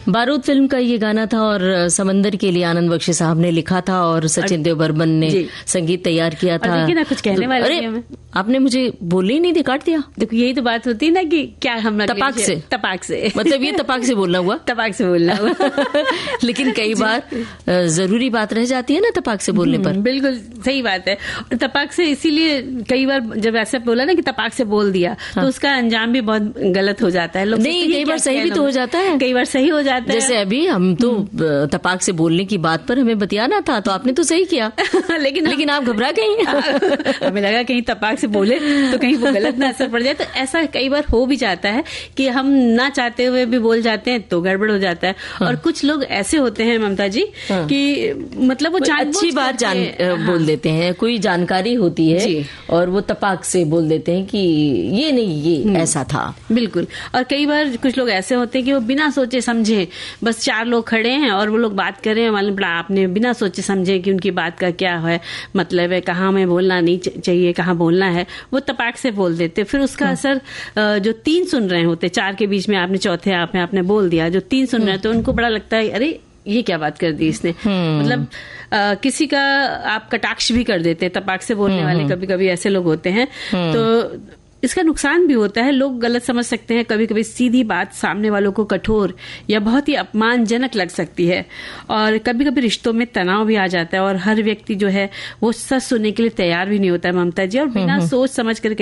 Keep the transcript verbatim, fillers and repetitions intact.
बारूद फिल्म का ये गाना था और समंदर के लिए आनंद बख्शी साहब ने लिखा था और सचिन देव बर्मन ने संगीत तैयार किया था। देखिए ना, कुछ कहने वाले अरे हमें। आपने मुझे बोलने ही नहीं दे, काट दिया। देखो यही तो बात होती है ना कि क्या हम तपाक से तपाक से मतलब ये तपाक से बोलना हुआ तपाक से बोलना हुआ लेकिन कई बार जरूरी बात रह जाती है ना तपाक से बोलने पर। बिल्कुल सही बात है। और तपाक से इसीलिए कई बार जब ऐसा बोला ना कि तपाक से बोल दिया, हाँ। तो उसका अंजाम भी बहुत गलत हो जाता है। लोग नहीं, कई बार सही भी तो हो जाता है, कई बार सही हो जाता है। जैसे अभी हम तो तपाक से बोलने की बात पर हमें बतियाना था तो आपने तो सही किया लेकिन लेकिन आप घबरा गई हमें लगा कहीं तपाक से बोले तो कहीं वो गलत ना असर पड़ जाए। तो ऐसा कई बार हो भी जाता है कि हम ना चाहते हुए भी बोल जाते हैं तो गड़बड़ हो जाता है। हाँ। और कुछ लोग ऐसे होते हैं ममता जी, हाँ। कि मतलब वो अच्छी बात जान हाँ। बोल देते हैं, कोई जानकारी होती है और वो तपाक से बोल देते हैं कि ये नहीं, ये ऐसा था। बिल्कुल। और कई बार कुछ लोग ऐसे होते हैं कि वो बिना सोचे समझे, बस चार लोग खड़े हैं और वो लोग बात कर रहे हैं, मालूम पड़ा आपने बिना सोचे समझे कि उनकी बात का क्या है, मतलब है, कहाँ में बोलना नहीं चाहिए, कहाँ बोलना है, वो तपाक से बोल देते। फिर उसका असर जो तीन सुन रहे होते, चार के बीच में आपने चौथे आप में आपने बोल दिया, जो तीन सुन रहे तो उनको बड़ा लगता है अरे ये क्या बात कर दी इसने। मतलब आ, किसी का आप कटाक्ष भी कर देते, तपाक से बोलने वाले कभी कभी ऐसे लोग होते हैं। तो इसका नुकसान भी होता है, लोग गलत समझ सकते हैं। कभी कभी सीधी बात सामने वालों को कठोर या बहुत ही अपमानजनक लग सकती है और कभी कभी रिश्तों में तनाव भी आ जाता है और हर व्यक्ति जो है वो सच सुनने के लिए तैयार भी नहीं होता है ममता जी, और बिना सोच समझ कर